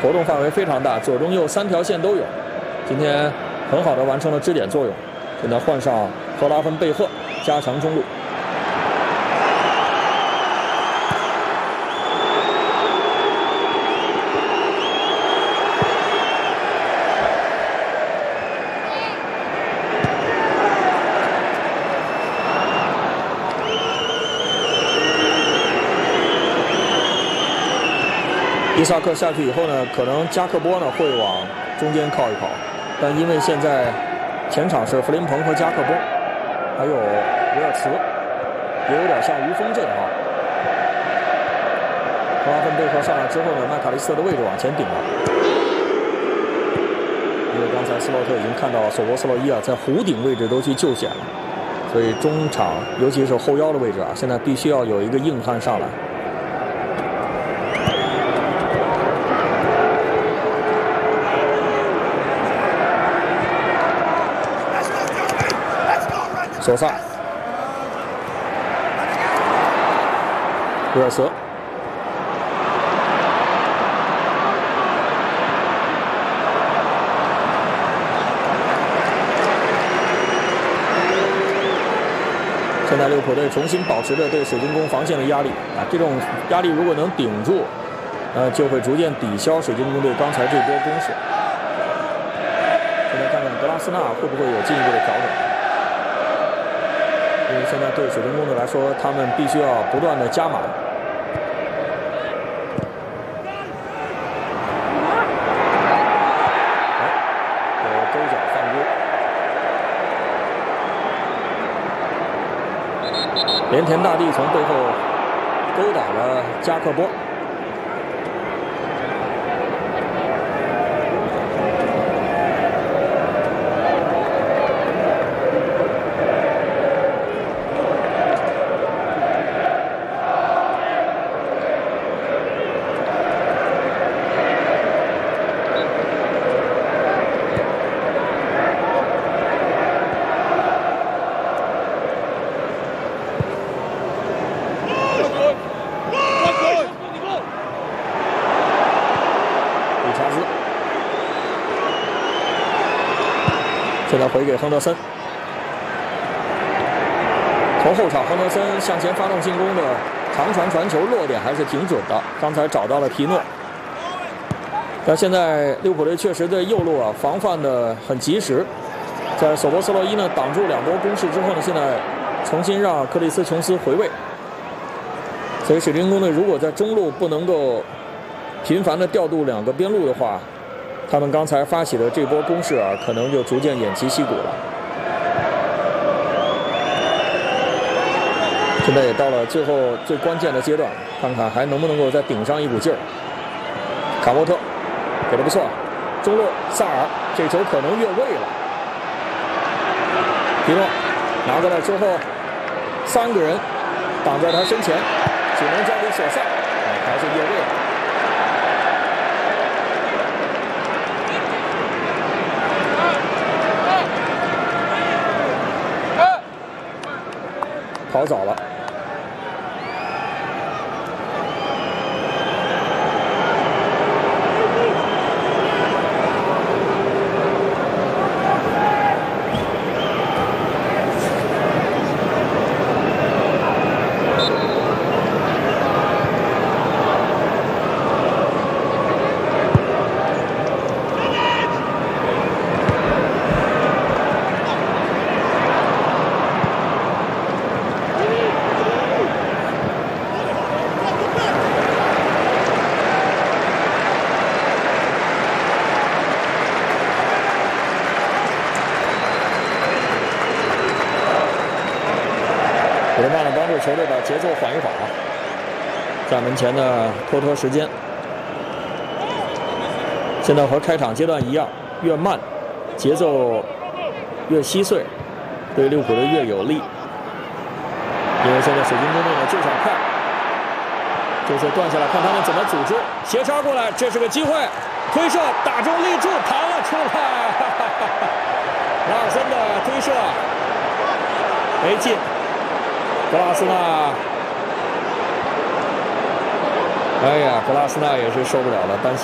活动范围非常大，左中右3条线都有。今天很好的完成了支点作用。现在换上赫拉芬贝赫加强中路。伊萨克下去以后呢，可能加克波呢会往中间靠一靠，但因为现在前场是弗林彭和加克波，还有维尔茨，也有点像无锋阵啊。赫拉芬贝克上来之后呢，麦卡利斯特的位置往前顶了，因为刚才斯洛特已经看到索博斯洛伊啊在弧顶位置都去救险了，所以中场尤其是后腰的位置啊，现在必须要有一个硬汉上来。索萨、威尔茨、现在利物浦队重新保持着对水晶宫防线的压力啊，这种压力如果能顶住，就会逐渐抵消水晶宫队刚才这波攻势。现在看看格拉斯纳会不会有进一步的调整。因为现在对水晶宫队来说，他们必须要不断的加码。有勾脚犯规，连田大地从背后勾倒了加克波。现在回给亨德森，从后场亨德森向前发动进攻的长传传球落点还是挺准的，刚才找到了皮诺。但现在利物浦队确实在右路啊防范的很及时，在索博斯洛伊呢挡住2波攻势之后呢，现在重新让克里斯琼斯回位，所以水晶宫队如果在中路不能够频繁的调度2个边路的话，他们刚才发起的这波攻势啊，可能就逐渐偃旗息鼓了。现在也到了最后最关键的阶段，看看还能不能够再顶上一股劲儿。卡莫特给的不错，中路萨尔这球可能越位了。皮诺拿过来之后，3个人挡在他身前，只能交给索萨，还是越位了。跑早了。比德曼呢帮助球队把节奏缓一缓啊，在门前呢拖时间。现在和开场阶段一样，越慢，节奏越稀碎，对利物浦队越有利。因为现在水晶宫队呢就想快，这次断下来看他们怎么组织，斜插过来，这是个机会，推射打中立柱，弹了出来，拉尔森的推射没进。格拉斯纳，哎呀，格拉斯纳也是受不了了，担心。